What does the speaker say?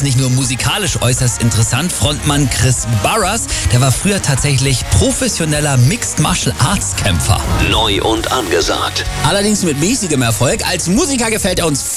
ist nicht nur musikalisch äußerst interessant. Frontmann Chris Barras, der war früher tatsächlich professioneller Mixed Martial Arts Kämpfer. Neu und angesagt. Allerdings mit mäßigem Erfolg. Als Musiker gefällt er uns